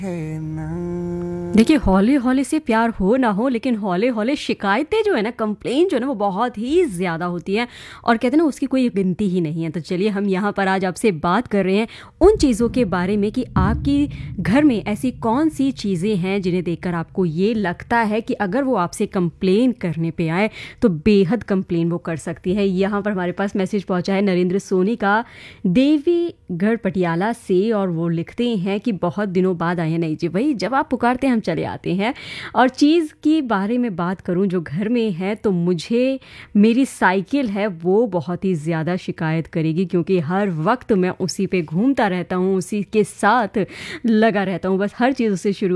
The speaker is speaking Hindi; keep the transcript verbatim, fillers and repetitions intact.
है ना। देखिए, हौले-हौले से प्यार हो ना हो, लेकिन हौले-हौले शिकायतें जो है ना, कंप्लेंट जो है ना, वो बहुत ही ज़्यादा होती हैं और कहते हैं ना, उसकी कोई गिनती ही नहीं है। तो चलिए, हम यहाँ पर आज आपसे बात कर रहे हैं उन चीज़ों के बारे में कि आपकी घर में ऐसी कौन-सी चीज़ें हैं, जिन्हें देखकर आपको ये लगता है कि अगर वो आपसे कंप्लेन करने पे आए, तो बेहद कंप्लेन वो कर सकती है। यहाँ पर हमारे पास मैसेज पहुँचा है नरेंद्र सोनी का, देवीगढ़ पटियाला से, और वो लिखते हैं कि बहुत दिनों बाद आए हैं। नहीं जी, भई, जब आप पुकारते हैं, हम चले आते हैं। और चीज़ के बारे में बात करूं जो घर में है, तो मुझे मेरी साइकिल है वो बहुत ही ज़्यादा शिकायत करेगी, क्योंकि हर वक्त मैं उसी पे घूमता रहता हूं, उसी के साथ लगा रहता हूं, बस हर चीज़ उससे शुरू